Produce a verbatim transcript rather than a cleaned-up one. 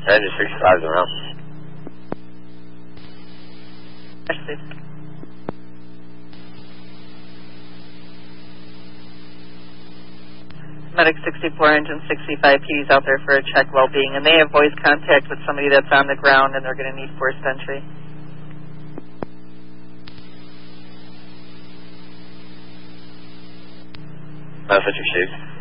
Engine sixty-five is around. Medic sixty-four, engine sixty-five, P D's out there for a check well-being, and they have voice contact with somebody that's on the ground, and they're going to need forced entry. Message received.